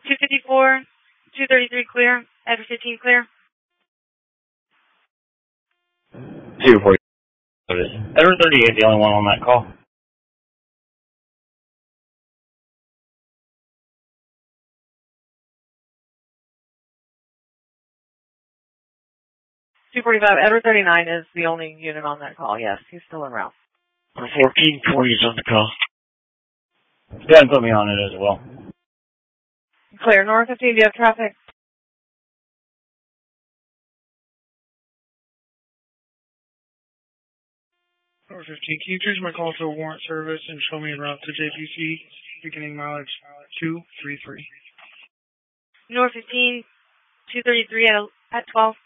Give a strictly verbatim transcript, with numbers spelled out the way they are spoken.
two fifty-four, two thirty-three clear. Edward fifteen clear. two forty. Edward thirty-eight, the only one on that call. two forty-five, Edward thirty-nine is the only unit on that call. Yes, he's still en route. fourteen twenty is on the call. Go ahead and put me on it as well. Clear. North fifteen, do you have traffic? North fifteen, can you change my call to a warrant service and show me en route to J P C, beginning mileage two three three. North fifteen, two thirty-three at, at twelve.